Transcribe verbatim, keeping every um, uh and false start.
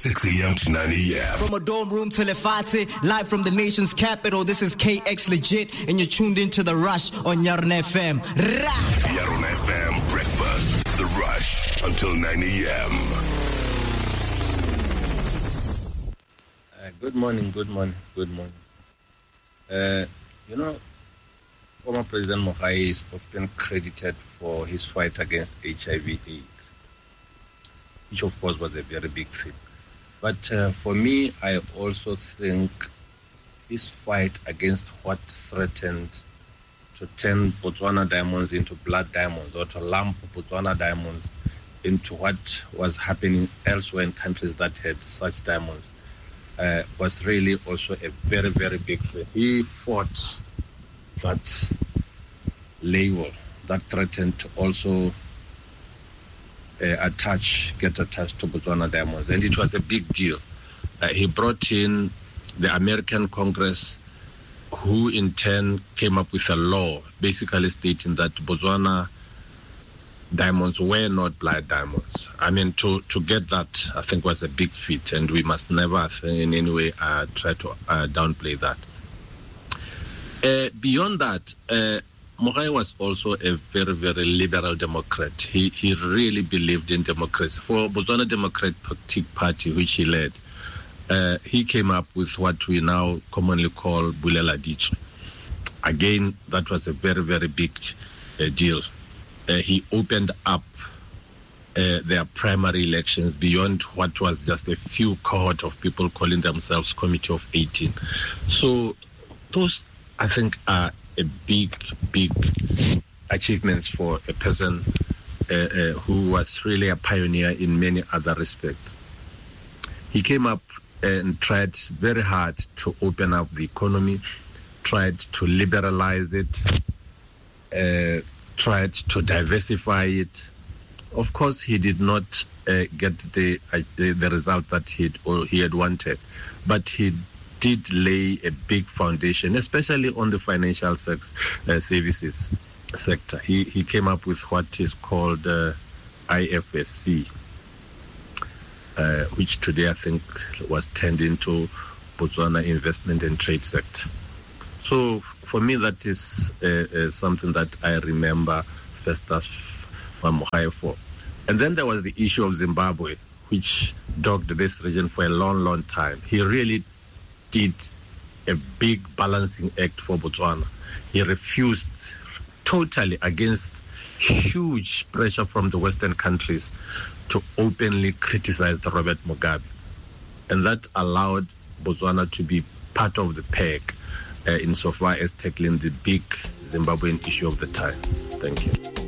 six a.m. to nine a.m. From a dorm room to Lefate, live from the nation's capital, this is K X Legit, and you're tuned into The Rush on Yarona F M. Yarona F M Breakfast, The Rush, until nine a.m. Uh, good morning, good morning, good morning. Uh, you know, former President Mogai is often credited for his fight against H I V AIDS, which of course was a very big thing. But uh, for me, I also think his fight against what threatened to turn Botswana diamonds into blood diamonds, or to lump Botswana diamonds into what was happening elsewhere in countries that had such diamonds, uh, was really also a very, very big thing. He fought that label that threatened to also uh, attach, get attached to Botswana diamonds. And it was a big deal. Uh, he brought in the American Congress, who in turn came up with a law basically stating that Botswana diamonds were not blood diamonds. I mean, to, to get that, I think, was a big feat, and we must never in any way uh, try to uh, downplay that. Uh, beyond that, uh, Mogai was also a very, very liberal Democrat. He he really believed in democracy. For Botswana Democratic Party, which he led, uh, he came up with what we now commonly call Bulela Ditso. Again, that was a very, very big uh, deal. Uh, he opened up uh, their primary elections beyond what was just a few cohort of people calling themselves Committee of eighteen. So those, I think, are a big, big achievements for a person uh, uh, who was really a pioneer in many other respects. He came up and tried very hard to open up the economy, tried to liberalize it, uh, tried to diversify it. Of course, he did not uh, get the uh, the result that he or he had wanted, but he did lay a big foundation, especially on the financial sex, uh, services sector. He he came up with what is called uh, I F S C, uh, which today I think was turned into Botswana Investment and Trade Sector. So for me, that is uh, uh, something that I remember Festus from Mogai for. And then there was the issue of Zimbabwe, which dogged this region for a long, long time. He really did a big balancing act for Botswana. He refused totally, against huge pressure from the Western countries, to openly criticize the Robert Mugabe. And that allowed Botswana to be part of the pack uh, insofar as tackling the big Zimbabwean issue of the time. Thank you.